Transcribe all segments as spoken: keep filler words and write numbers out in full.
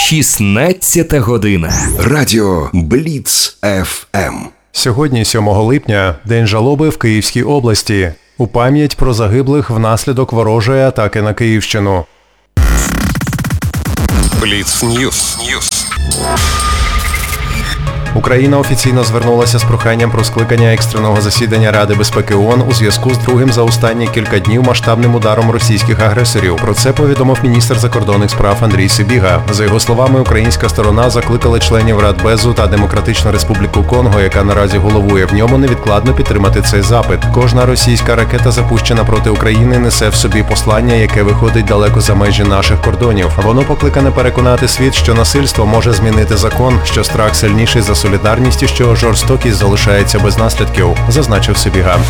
шістнадцята година. Радіо Бліц еф ем. Сьогодні, сьомого липня, День жалоби в Київській області. У пам'ять про загиблих внаслідок ворожої атаки на Київщину. Бліц Ньюс. Україна офіційно звернулася з проханням про скликання екстреного засідання Ради безпеки ООН у зв'язку з другим за останні кілька днів масштабним ударом російських агресорів. Про це повідомив міністр закордонних справ Андрій Сибіга. За його словами, українська сторона закликала членів Радбезу та Демократичну Республіку Конго, яка наразі головує в ньому, невідкладно підтримати цей запит. Кожна російська ракета, запущена проти України, несе в собі послання, яке виходить далеко за межі наших кордонів. Воно покликане переконати світ, що насильство може змінити закон, що страх сильніший за солідарність і що жорстокість залишається без наслідків, зазначив Сибіга.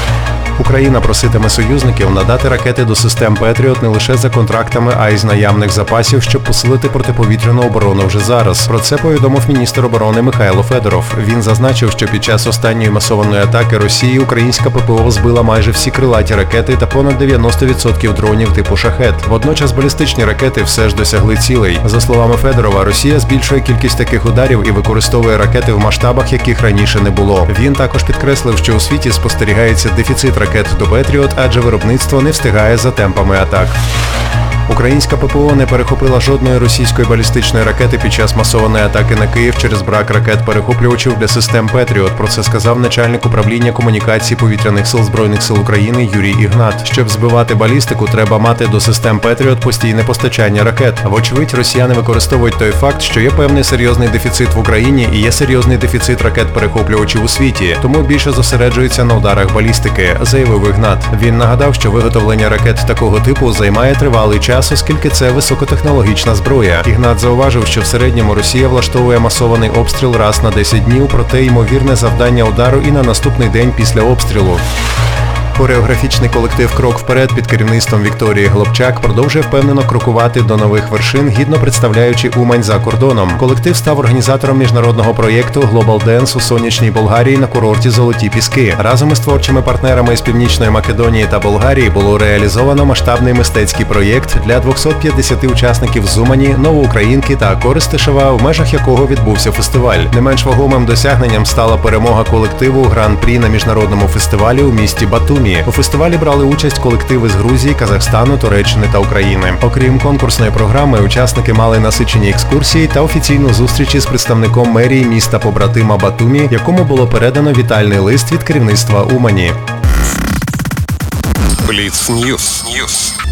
Україна проситиме союзників надати ракети до систем «Петріот» не лише за контрактами, а й з наявних запасів, щоб посилити протиповітряну оборону вже зараз. Про це повідомив міністр оборони Михайло Федоров. Він зазначив, що під час останньої масованої атаки Росії українська ППО збила майже всі крилаті ракети та понад дев'яносто відсотків дронів типу «Шахет». Водночас балістичні ракети все ж досягли цілей. За словами Федорова, Росія збільшує кількість таких ударів і використовує ракети в масштабах, яких раніше не було. Він також підкреслив, що у світі спостерігається дефіцит ракет до «Петріот», адже виробництво не встигає за темпами атак. Українська ППО не перехопила жодної російської балістичної ракети під час масованої атаки на Київ через брак ракет-перехоплювачів для систем «Петріот». Про це сказав начальник управління комунікації повітряних сил Збройних сил України Юрій Ігнат. Щоб збивати балістику, треба мати до систем «Петріот» постійне постачання ракет. Вочевидь, росіяни використовують той факт, що є певний серйозний дефіцит в Україні і є серйозний дефіцит ракет-перехоплювачів у світі, тому більше зосереджуються на ударах балістики, заявив Ігнат. Він нагадав, що виготовлення ракет такого типу займає тривалий час, оскільки це високотехнологічна зброя. Ігнат зауважив, що в середньому Росія влаштовує масований обстріл раз на десять днів, проте ймовірне завдання удару і на наступний день після обстрілу. Хореографічний колектив «Крок вперед» під керівництвом Вікторії Глобчак продовжує впевнено крокувати до нових вершин, гідно представляючи Умань за кордоном. Колектив став організатором міжнародного проєкту «Global Dance» у сонячній Болгарії на курорті Золоті Піски. Разом із творчими партнерами із Північної Македонії та Болгарії було реалізовано масштабний мистецький проєкт для двохсот п'ятдесяти учасників з Умані, Новоукраїнки та Коростишева, в межах якого відбувся фестиваль. Не менш вагомим досягненням стала перемога колективу Гран-прі на міжнародному фестивалі у місті Батумі. У фестивалі брали участь колективи з Грузії, Казахстану, Туреччини та України. Окрім конкурсної програми, учасники мали насичені екскурсії та офіційну зустріч із представником мерії міста-побратима Батумі, якому було передано вітальний лист від керівництва Умані. Бліц Ньюс.